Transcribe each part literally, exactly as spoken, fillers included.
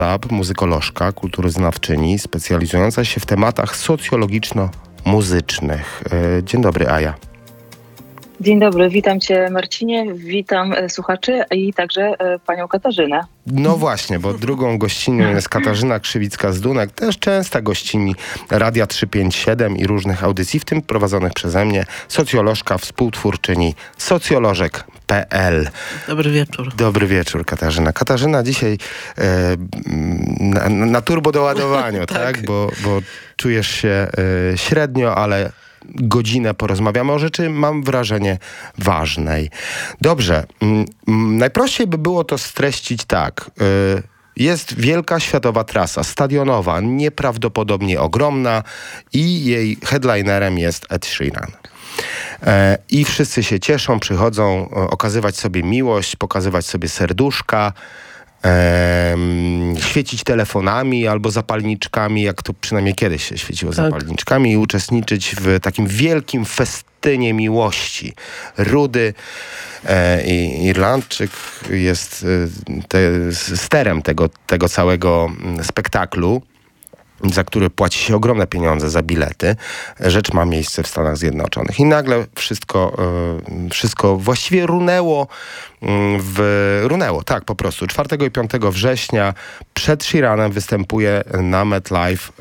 Muzykolożka, kulturoznawczyni, specjalizująca się w tematach socjologiczno-muzycznych. Dzień dobry, Aja. Dzień dobry, witam Cię, Marcinie, witam słuchaczy i także panią Katarzynę. No właśnie, bo drugą gościnią jest Katarzyna Krzywicka-Zdunek, też częsta gościni Radia trzysta pięćdziesiąt siedem i różnych audycji, w tym prowadzonych przeze mnie, socjolożka, współtwórczyni socjolożek kropka p l. Dobry wieczór. Dobry wieczór, Katarzyna. Katarzyna dzisiaj e, na, na turbo doładowaniu, tak? tak? Bo, bo czujesz się e, średnio, ale godzinę porozmawiamy o rzeczy, mam wrażenie, ważnej. Dobrze. Najprościej by było to streścić tak. Jest wielka światowa trasa stadionowa, nieprawdopodobnie ogromna i jej headlinerem jest Ed Sheeran. I wszyscy się cieszą, przychodzą okazywać sobie miłość, pokazywać sobie serduszka, Um, świecić telefonami albo zapalniczkami, jak to przynajmniej kiedyś się świeciło, tak, zapalniczkami, i uczestniczyć w takim wielkim festynie miłości. Rudy e, i Irlandczyk jest e, te, sterem tego, tego całego spektaklu, za który płaci się ogromne pieniądze za bilety. Rzecz ma miejsce w Stanach Zjednoczonych. I nagle wszystko, y, wszystko właściwie runęło w... Runęło, tak, po prostu. czwartego i piątego września przed Sheeranem występuje na MetLife y,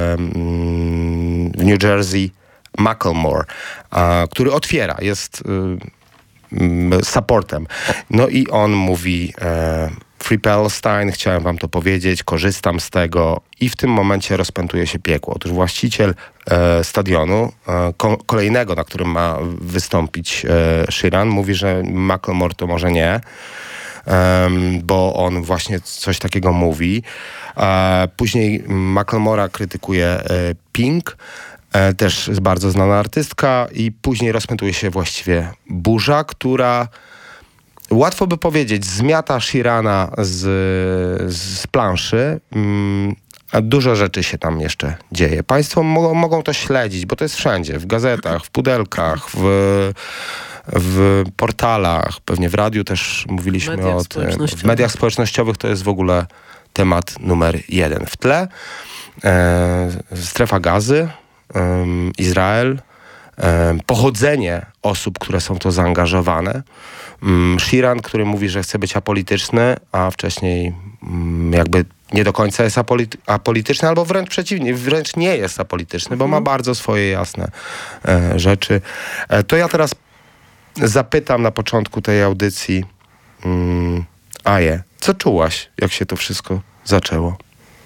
w New Jersey Macklemore, y, który otwiera, jest y, supportem. No i on mówi... Y, Free Palestine, chciałem wam to powiedzieć, korzystam z tego i w tym momencie rozpętuje się piekło. Otóż właściciel e, stadionu, e, ko- kolejnego, na którym ma wystąpić e, Sheeran, mówi, że Macklemore to może nie, e, bo on właśnie coś takiego mówi. E, później Macklemora krytykuje e, Pink, e, też bardzo znana artystka, i później rozpętuje się właściwie burza, która... Łatwo by powiedzieć, zmiata Sheerana z, z planszy, mm, a dużo rzeczy się tam jeszcze dzieje. Państwo mogą, mogą to śledzić, bo to jest wszędzie, w gazetach, w pudelkach, w, w portalach, pewnie w radiu też mówiliśmy mediach o tym. W mediach społecznościowych to jest w ogóle temat numer jeden. W tle e, strefa Gazy, e, Izrael, e, pochodzenie osób, które są w to zaangażowane. Sheeran, który mówi, że chce być apolityczny, a wcześniej jakby nie do końca jest apolity- apolityczny, albo wręcz przeciwnie, wręcz nie jest apolityczny, mhm. bo ma bardzo swoje jasne e, rzeczy. E, to ja teraz zapytam na początku tej audycji mm, Aję, co czułaś, jak się to wszystko zaczęło?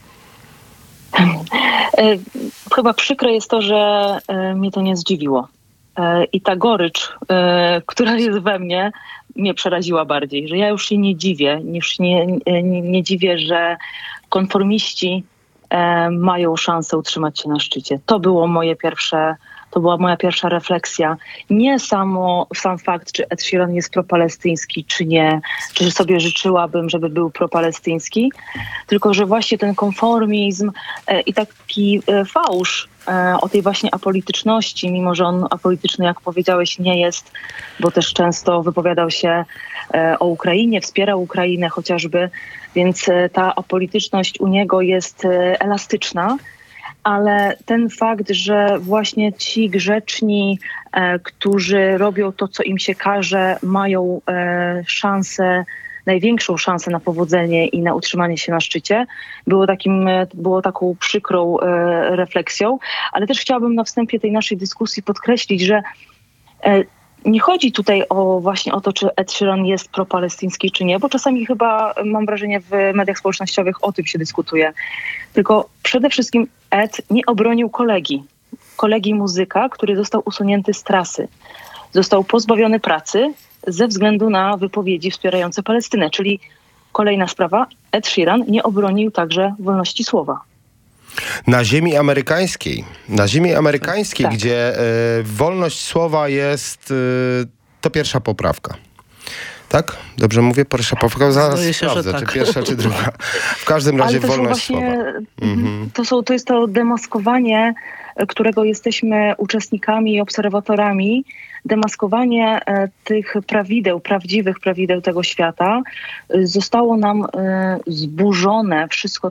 E, chyba przykre jest to, że e, mnie to nie zdziwiło. E, I ta gorycz, e, która jest we mnie, mnie przeraziła bardziej, że ja już się nie dziwię, już nie, nie, nie dziwię, że konformiści e, mają szansę utrzymać się na szczycie. To było moje pierwsze, to była moja pierwsza refleksja. Nie samo, sam fakt, czy Ed Sheeran jest propalestyński, czy nie, czy sobie życzyłabym, żeby był propalestyński, tylko że właśnie ten konformizm e, i taki e, fałsz e, o tej właśnie apolityczności, mimo że on apolityczny, jak powiedziałeś, nie jest, bo też często wypowiadał się e, o Ukrainie, wspierał Ukrainę chociażby, więc e, ta apolityczność u niego jest e, elastyczna. Ale ten fakt, że właśnie ci grzeczni, e, którzy robią to, co im się każe, mają e, szansę, największą szansę na powodzenie i na utrzymanie się na szczycie, było, takim, było taką przykrą e, refleksją. Ale też chciałabym na wstępie tej naszej dyskusji podkreślić, że e, nie chodzi tutaj o właśnie o to, czy Ed Sheeran jest propalestyński, czy nie, bo czasami chyba, mam wrażenie, w mediach społecznościowych o tym się dyskutuje. Tylko przede wszystkim Ed nie obronił kolegi. Kolegi muzyka, który został usunięty z trasy. Został pozbawiony pracy ze względu na wypowiedzi wspierające Palestynę. Czyli kolejna sprawa, Ed Sheeran nie obronił także wolności słowa. Na ziemi amerykańskiej, na ziemi amerykańskiej, tak. gdzie y, wolność słowa jest, y, to pierwsza poprawka. Tak? Dobrze mówię? Pierwsza poprawka? Zaraz się, sprawdzę, tak. czy pierwsza, czy druga. W każdym razie wolność właśnie, słowa. Mhm. To, są, to jest to demaskowanie którego jesteśmy uczestnikami i obserwatorami, demaskowanie tych prawideł, prawdziwych prawideł tego świata zostało nam zburzone, wszystko